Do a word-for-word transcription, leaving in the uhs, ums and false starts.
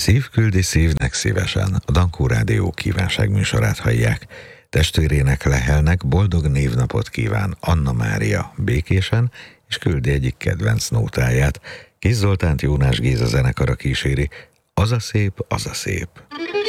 Szív küldi szívnek szívesen, a Dankó Rádió kívánságműsorát hallják. Testvérének Lehelnek boldog névnapot kíván Anna Mária békésen, és küldi egyik kedvenc nótáját. Kis Zoltánt Jónás Géza zenekara kíséri, Az a szép, az a szép.